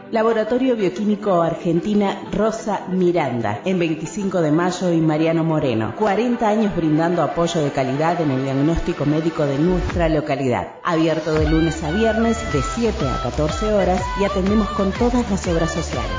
Laboratorio Bioquímico Argentina Rosa Miranda, en 25 de Mayo y Mariano Moreno. 40 años brindando apoyo de calidad en el diagnóstico médico de nuestra localidad. Abierto de lunes a viernes de 7 a 14 horas y atendemos con todas las obras sociales.